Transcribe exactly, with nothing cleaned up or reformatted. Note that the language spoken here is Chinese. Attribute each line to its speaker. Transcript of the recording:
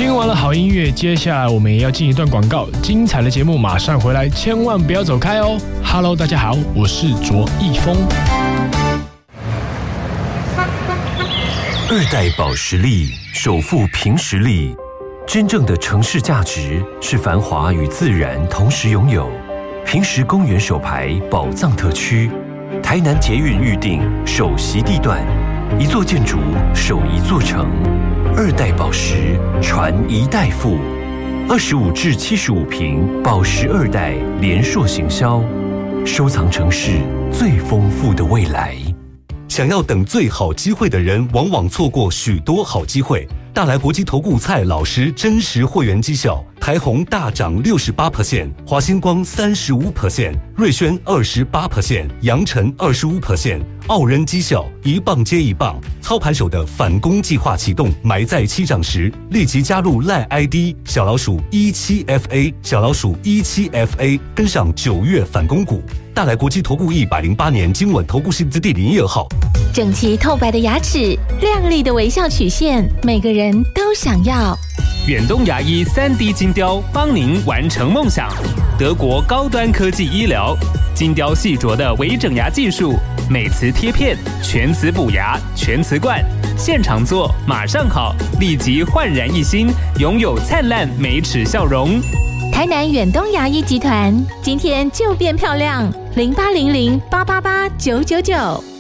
Speaker 1: 听完了好音乐，接下来我们也要进一段广告，精彩的节目马上回来，千万不要走开哦。Hello， 大家好，我是卓一峰。
Speaker 2: 二代保时力首富凭实力，真正的城市价值是繁华与自然同时拥有。凭实公园首排宝藏特区，台南捷运预定首席地段，一座建筑守一座城。二代宝石传一代富，二十五至七十五坪宝石二代连硕行销，收藏城市最丰富的未来。
Speaker 3: 想要等最好机会的人，往往错过许多好机会。大来国际投顾蔡老师真实会员绩效，台宏大涨 百分之六十八， 华星光 百分之三十五， 瑞轩 百分之二十八， 阳晨 百分之二十五， 傲人绩效一棒接一棒。操盘手的反攻计划启动，埋在起涨时，立即加入 赖 I D 小老鼠 一七 F A 小老鼠 一七 F A， 跟上九月反攻股。大来国际投顾一百零八年金稳投顾新字第零一二号。
Speaker 4: 整齐透白的牙齿，亮丽的微笑曲线，每个人都想要。
Speaker 5: 远东牙医 三 D 金雕帮您完成梦想，德国高端科技医疗，金雕细琢的微整牙技术，美瓷贴片，全瓷补牙，全瓷冠，现场做马上好，立即焕然一新，拥有灿烂美齿笑容。
Speaker 4: 台南远东牙医集团，今天就变漂亮，零八零零八八八九九九。